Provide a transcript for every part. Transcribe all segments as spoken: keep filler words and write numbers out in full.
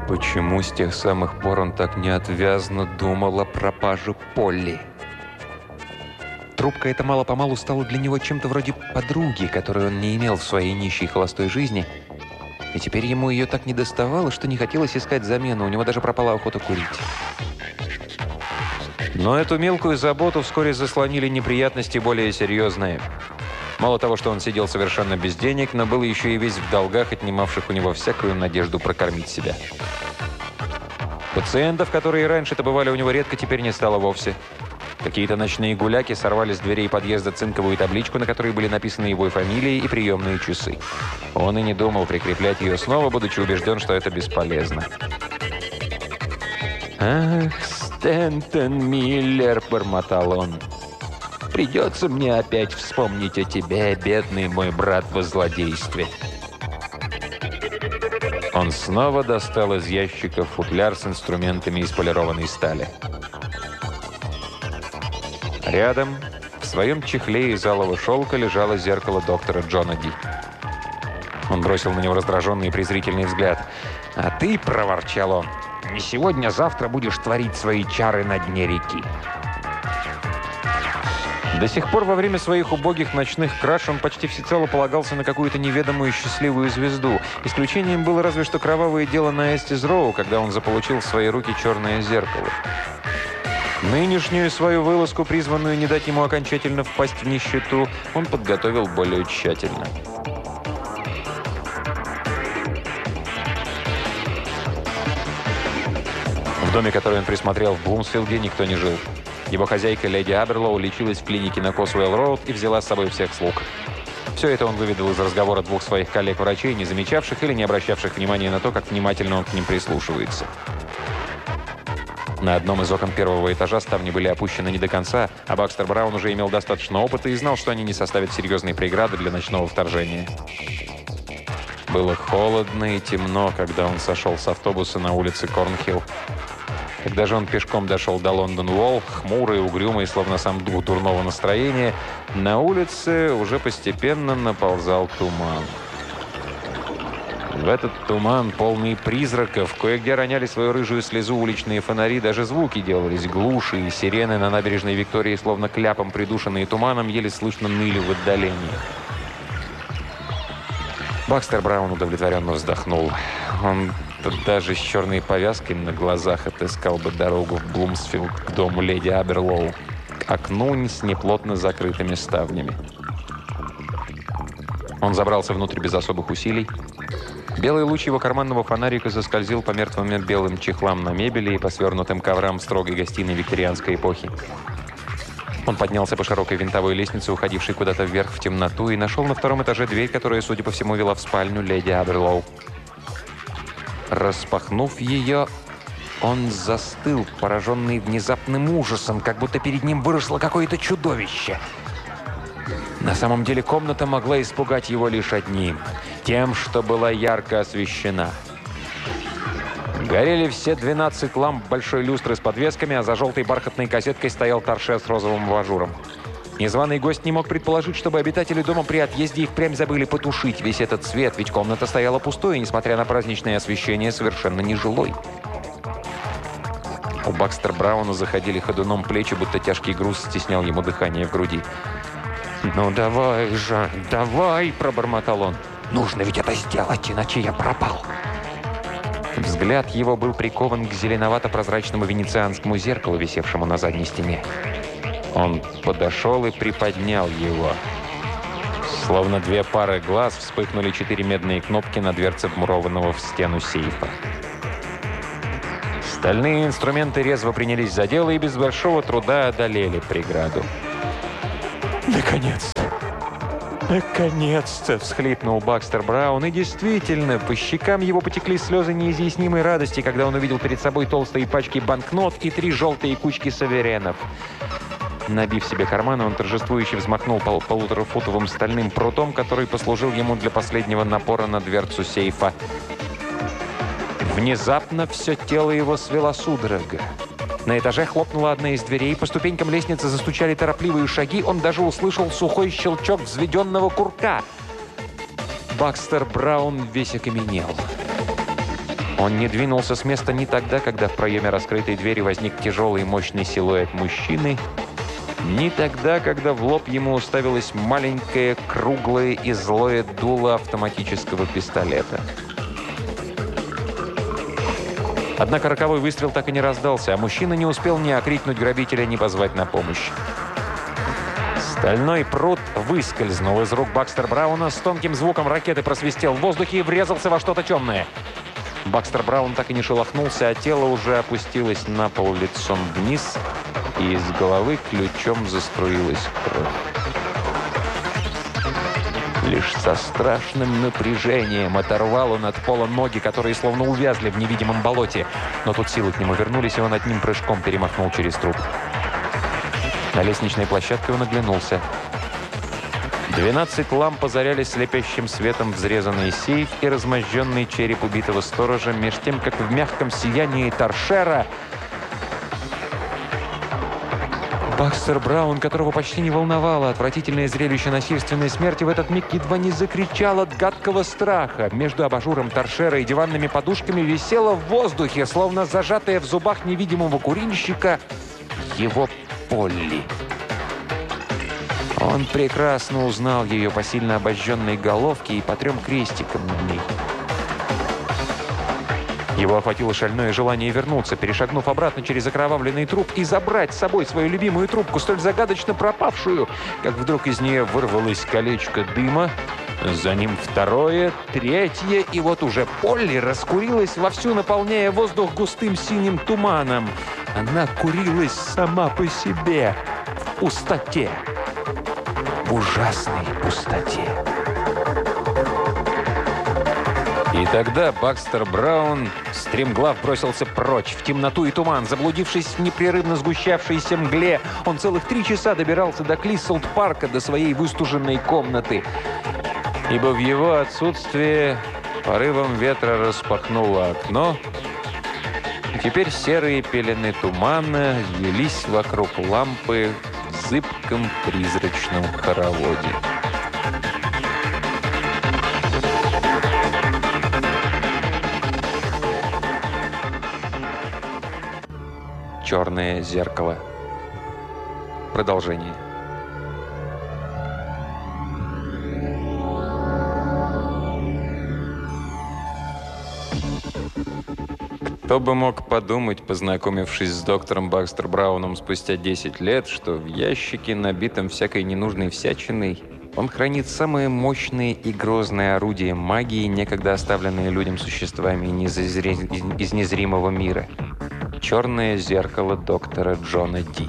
Почему с тех самых пор он так неотвязно думал о пропаже Полли? Трубка эта мало-помалу стала для него чем-то вроде подруги, которую он не имел в своей нищей холостой жизни. И теперь ему ее так недоставало, что не хотелось искать замену. У него даже пропала охота курить. Но эту мелкую заботу вскоре заслонили неприятности более серьезные. Мало того, что он сидел совершенно без денег, но был еще и весь в долгах, отнимавших у него всякую надежду прокормить себя. Пациентов, которые раньше-то бывали у него редко, теперь не стало вовсе. Какие-то ночные гуляки сорвали с дверей подъезда цинковую табличку, на которой были написаны его фамилии и приемные часы. Он и не думал прикреплять ее снова, будучи убежден, что это бесполезно. «Ах, Стентон Миллер», — бормотал он. «Придется мне опять вспомнить о тебе, бедный мой брат во злодействе». Он снова достал из ящика футляр с инструментами из полированной стали. Рядом, в своем чехле из алого шелка, лежало зеркало доктора Джона Ди. Он бросил на него раздраженный и презрительный взгляд. «А ты, — проворчал он, — не сегодня, а завтра будешь творить свои чары на дне реки». До сих пор во время своих убогих ночных краж он почти всецело полагался на какую-то неведомую счастливую звезду. Исключением было разве что кровавое дело на Эстис-Роу, когда он заполучил в свои руки черное зеркало. Нынешнюю свою вылазку, призванную не дать ему окончательно впасть в нищету, он подготовил более тщательно. В доме, который он присмотрел в Блумсфилде, никто не жил. Его хозяйка, леди Аберлоу, лечилась в клинике на Косуэлл-Роуд и взяла с собой всех слуг. Все это он выведал из разговора двух своих коллег-врачей, не замечавших или не обращавших внимания на то, как внимательно он к ним прислушивается. На одном из окон первого этажа ставни были опущены не до конца, а Бакстер Браун уже имел достаточно опыта и знал, что они не составят серьезной преграды для ночного вторжения. Было холодно и темно, когда он сошел с автобуса на улице Корнхилл. Когда же он пешком дошел до Лондон-Уолл, хмурый, угрюмый, словно сам дух дурного настроения, на улице уже постепенно наползал туман. В этот туман, полный призраков, кое-где роняли свою рыжую слезу уличные фонари, даже звуки делались глуше, и сирены на набережной Виктории, словно кляпом придушенные туманом, еле слышно ныли в отдалении. Бакстер Браун удовлетворенно вздохнул. Он даже с черной повязкой на глазах отыскал бы дорогу в Блумсфилд к дому леди Аберлоу, к окну с неплотно закрытыми ставнями. Он забрался внутрь без особых усилий. Белый луч его карманного фонарика заскользил по мертвым белым чехлам на мебели и по свернутым коврам строгой гостиной викторианской эпохи. Он поднялся по широкой винтовой лестнице, уходившей куда-то вверх в темноту, и нашел на втором этаже дверь, которая, судя по всему, вела в спальню леди Аберлоу. Распахнув ее, он застыл, пораженный внезапным ужасом, как будто перед ним выросло какое-то чудовище. На самом деле комната могла испугать его лишь одним – тем, что была ярко освещена. Горели все двенадцать ламп большой люстры с подвесками, а за желтой бархатной кассеткой стоял торшер с розовым абажуром. Незваный гость не мог предположить, чтобы обитатели дома при отъезде и впрямь забыли потушить весь этот свет, ведь комната стояла пустой, и, несмотря на праздничное освещение, совершенно нежилой. У Бакстер Брауна заходили ходуном плечи, будто тяжкий груз стеснял ему дыхание в груди. «Ну давай же, давай!» – пробормотал он. «Нужно ведь это сделать, иначе я пропал!» Взгляд его был прикован к зеленовато-прозрачному венецианскому зеркалу, висевшему на задней стене. Он подошел и приподнял его. Словно две пары глаз вспыхнули четыре медные кнопки на дверце вмурованного в стену сейфа. Стальные инструменты резво принялись за дело и без большого труда одолели преграду. «Наконец! Наконец-то!» — всхлипнул Бакстер Браун. И действительно, по щекам его потекли слезы неизъяснимой радости, когда он увидел перед собой толстые пачки банкнот и три желтые кучки суверенов. Набив себе карманы, он торжествующе взмахнул пол полуторафутовым стальным прутом, который послужил ему для последнего напора на дверцу сейфа. Внезапно все тело его свело судорога. На этаже хлопнула одна из дверей, по ступенькам лестницы застучали торопливые шаги, он даже услышал сухой щелчок взведенного курка. Бакстер Браун весь окаменел. Он не двинулся с места ни тогда, когда в проеме раскрытой двери возник тяжелый и мощный силуэт мужчины, ни тогда, когда в лоб ему уставилось маленькое, круглое и злое дуло автоматического пистолета. Однако роковой выстрел так и не раздался, а мужчина не успел ни окрикнуть грабителя, ни позвать на помощь. Стальной прут выскользнул из рук Бакстер Брауна, с тонким звуком ракеты просвистел в воздухе и врезался во что-то темное. Бакстер Браун так и не шелохнулся, а тело уже опустилось на пол лицом вниз, и из головы ключом заструилась кровь. Лишь со страшным напряжением оторвал он от пола ноги, которые словно увязли в невидимом болоте. Но тут силы к нему вернулись, и он одним прыжком перемахнул через труп. На лестничной площадке он оглянулся. Двенадцать ламп озарялись слепящим светом взрезанный сейф и размозженный череп убитого сторожа, меж тем, как в мягком сиянии торшера Бакстер Браун, которого почти не волновало отвратительное зрелище насильственной смерти, в этот миг едва не закричал от гадкого страха. Между абажуром торшера и диванными подушками висела в воздухе, словно зажатая в зубах невидимого курильщика, его Полли. Он прекрасно узнал ее по сильно обожженной головке и по трем крестикам на ней. Его охватило шальное желание вернуться, перешагнув обратно через окровавленный труп и забрать с собой свою любимую трубку, столь загадочно пропавшую, как вдруг из нее вырвалось колечко дыма, за ним второе, третье, и вот уже Полли раскурилась вовсю, наполняя воздух густым синим туманом. Она курилась сама по себе, в пустоте, в ужасной пустоте. И тогда Бакстер Браун стремглав бросился прочь, в темноту и туман. Заблудившись в непрерывно сгущавшейся мгле, он целых три часа добирался до Клиссолд-парка, до своей выстуженной комнаты. Ибо в его отсутствие порывом ветра распахнуло окно, и теперь серые пелены тумана велись вокруг лампы в зыбком призрачном хороводе. «Черное зеркало». Продолжение. Кто бы мог подумать, познакомившись с доктором Бакстер Брауном спустя десять лет, что в ящике, набитом всякой ненужной всячиной, он хранит самое мощное и грозное орудие магии, некогда оставленное людям существами из, из незримого мира. «Черное зеркало» доктора Джона Ди.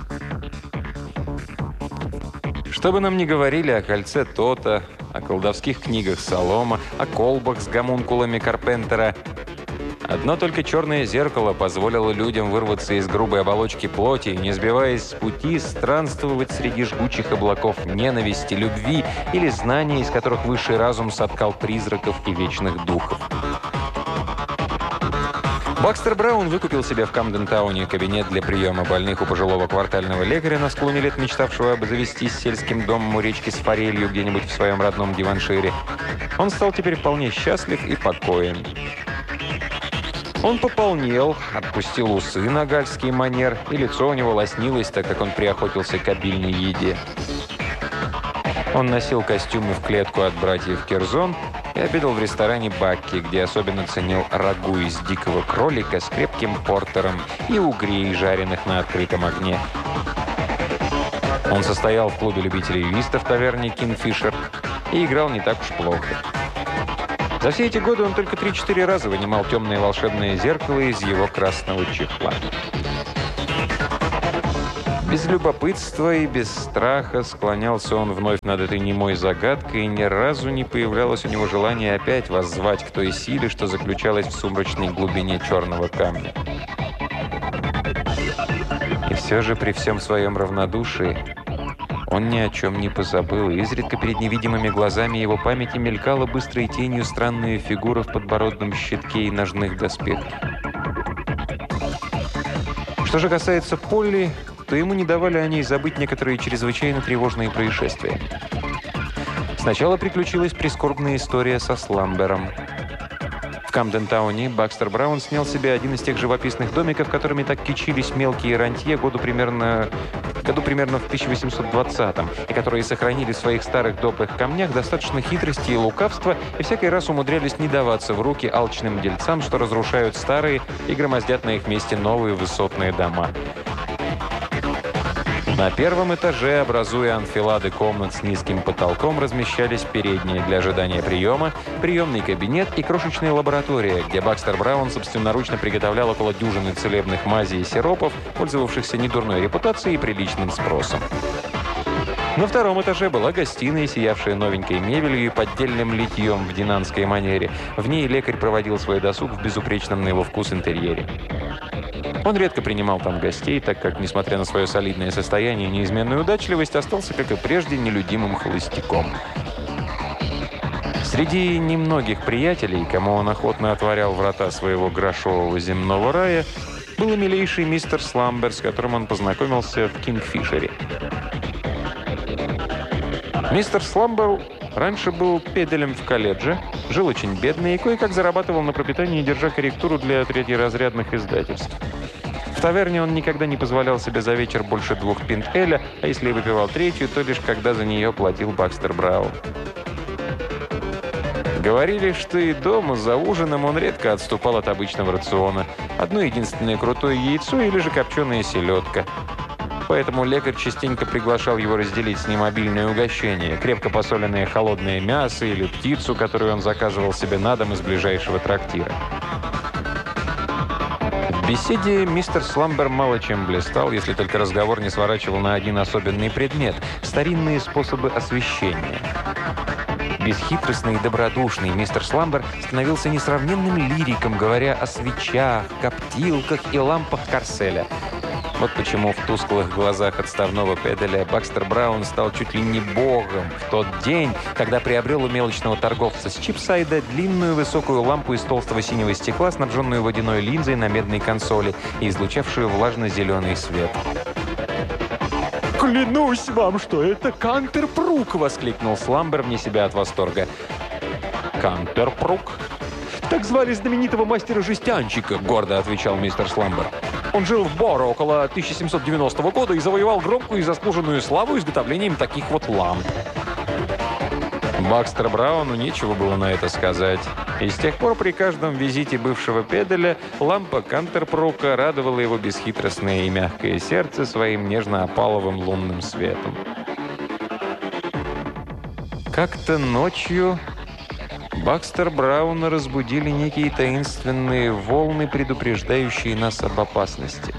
Что бы нам ни говорили о кольце Тота, о колдовских книгах Солома, о колбах с гомункулами Карпентера, одно только черное зеркало позволило людям вырваться из грубой оболочки плоти и, не сбиваясь с пути, странствовать среди жгучих облаков ненависти, любви или знаний, из которых высший разум соткал призраков и вечных духов. Бакстер Браун выкупил себе в Камден-тауне кабинет для приема больных у пожилого квартального лекаря, на склоне лет мечтавшего обзавестись сельским домом у речки с форелью где-нибудь в своем родном Диваншире. Он стал теперь вполне счастлив и покоен. Он пополнел, отпустил усы на гальский манер, и лицо у него лоснилось, так как он приохотился к обильной еде. Он носил костюмы в клетку от братьев Керзон и обедал в ресторане «Бакки», где особенно ценил рагу из дикого кролика с крепким портером и угрей, жареных на открытом огне. Он состоял в клубе любителей виста в таверне «Кингфишер» и играл не так уж плохо. За все эти годы он только три-четыре раза вынимал темное волшебное зеркало из его красного чехла. Без любопытства и без страха склонялся он вновь над этой немой загадкой, и ни разу не появлялось у него желания опять воззвать к той силе, что заключалась в сумрачной глубине черного камня. И все же при всем своем равнодушии он ни о чем не позабыл, и изредка перед невидимыми глазами его памяти мелькала быстрой тенью странная фигура в подбородном щитке и ножных доспехах. Что же касается Полли, то ему не давали о ней забыть некоторые чрезвычайно тревожные происшествия. Сначала приключилась прискорбная история со Сламбером. Камден-тауне Бакстер Браун снял себе один из тех живописных домиков, которыми так кичились мелкие рантье году примерно, году примерно в тысяча восемьсот двадцатом, и которые сохранили в своих старых добрых камнях достаточно хитрости и лукавства, и всякий раз умудрялись не даваться в руки алчным дельцам, что разрушают старые и громоздят на их месте новые высотные дома. На первом этаже, образуя анфилады комнат с низким потолком, размещались передние для ожидания приема, приемный кабинет и крошечная лаборатория, где Бакстер Браун собственноручно приготовлял около дюжины целебных мазей и сиропов, пользовавшихся недурной репутацией и приличным спросом. На втором этаже была гостиная, сиявшая новенькой мебелью и поддельным литьем в динанской манере. В ней лекарь проводил свой досуг в безупречном на его вкус интерьере. Он редко принимал там гостей, так как, несмотря на свое солидное состояние и неизменную удачливость, остался, как и прежде, нелюдимым холостяком. Среди немногих приятелей, кому он охотно отворял врата своего грошового земного рая, был и милейший мистер Сламбер, с которым он познакомился в Кингфишере. Мистер Сламбер раньше был педелем в колледже, жил очень бедно и кое-как зарабатывал на пропитании, держа корректуру для третьеразрядных издательств. В таверне он никогда не позволял себе за вечер больше двух пинт эля, а если и выпивал третью, то лишь когда за нее платил Бакстер Браун. Говорили, что и дома за ужином он редко отступал от обычного рациона. Одно единственное крутое яйцо или же копченая селедка. Поэтому лекарь частенько приглашал его разделить с ним обильное угощение, крепко посоленное холодное мясо или птицу, которую он заказывал себе на дом из ближайшего трактира. В беседе мистер Сламбер мало чем блистал, если только разговор не сворачивал на один особенный предмет – старинные способы освещения. Бесхитростный и добродушный мистер Сламбер становился несравненным лириком, говоря о свечах, коптилках и лампах Карселя. Вот почему в тусклых глазах отставного педеля Бакстер Браун стал чуть ли не богом в тот день, когда приобрел у мелочного торговца с Чипсайда длинную высокую лампу из толстого синего стекла, снабженную водяной линзой на медной консоли и излучавшую влажно-зеленый свет. «Клянусь вам, что это Кантерпрук!» — воскликнул Сламбер вне себя от восторга. «Кантерпрук? Так звали знаменитого мастера-жестянщика», — гордо отвечал мистер Сламбер. Он жил в Боро около тысяча семьсот девяностого года и завоевал громкую и заслуженную славу изготовлением таких вот ламп. Бакстер Брауну нечего было на это сказать. И с тех пор при каждом визите бывшего педеля лампа Кантерпрука радовала его бесхитростное и мягкое сердце своим нежно-опаловым лунным светом. Как-то ночью Бакстер Брауна разбудили некие таинственные волны, предупреждающие нас об опасности.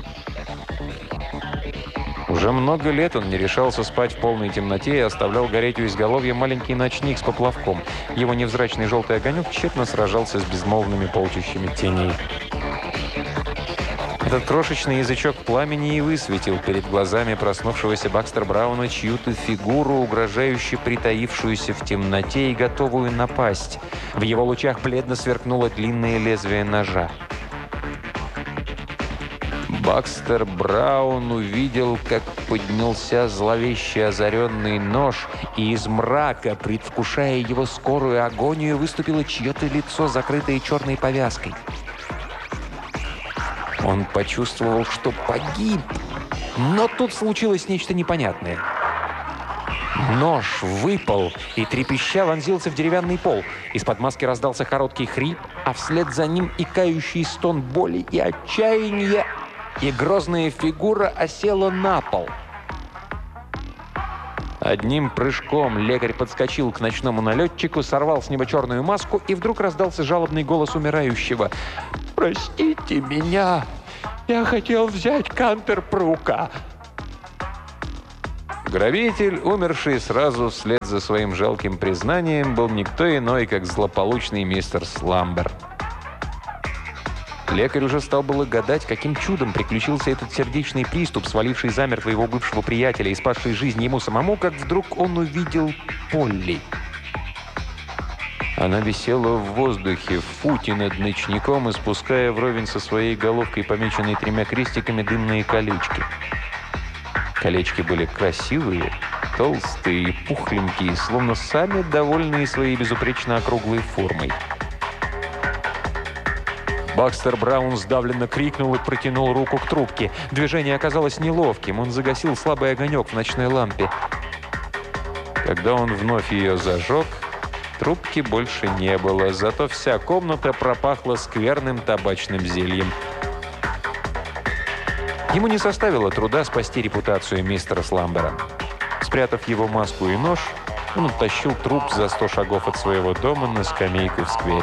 Уже много лет он не решался спать в полной темноте и оставлял гореть у изголовья маленький ночник с поплавком. Его невзрачный желтый огонек тщетно сражался с безмолвными полчищами теней. Этот крошечный язычок пламени и высветил перед глазами проснувшегося Бакстер Брауна чью-то фигуру, угрожающе притаившуюся в темноте и готовую напасть. В его лучах бледно сверкнуло длинное лезвие ножа. Бакстер Браун увидел, как поднялся зловеще озаренный нож, и из мрака, предвкушая его скорую агонию, выступило чье-то лицо, закрытое черной повязкой. Он почувствовал, что погиб, но тут случилось нечто непонятное. Нож выпал и, трепеща, вонзился в деревянный пол. Из-под маски раздался короткий хрип, а вслед за ним икающий стон боли и отчаяния, и грозная фигура осела на пол. Одним прыжком лекарь подскочил к ночному налетчику, сорвал с него черную маску, и вдруг раздался жалобный голос умирающего. «Простите меня! Я хотел взять Кантерпрука!» Грабитель, умерший сразу вслед за своим жалким признанием, был никто иной, как злополучный мистер Сламбер. Лекарь уже стал было гадать, каким чудом приключился этот сердечный приступ, сваливший замертво его бывшего приятеля и спасший жизнь ему самому, как вдруг он увидел Полли. Она висела в воздухе, в футе над ночником, испуская вровень со своей головкой, помеченной тремя крестиками, дымные колечки. Колечки были красивые, толстые и пухленькие, словно сами довольные своей безупречно округлой формой. Бакстер Браун сдавленно крикнул и протянул руку к трубке. Движение оказалось неловким. Он загасил слабый огонек в ночной лампе. Когда он вновь ее зажег, трубки больше не было, зато вся комната пропахла скверным табачным зельем. Ему не составило труда спасти репутацию мистера Сламбера. Спрятав его маску и нож, он утащил труп за сто шагов от своего дома на скамейку в сквере.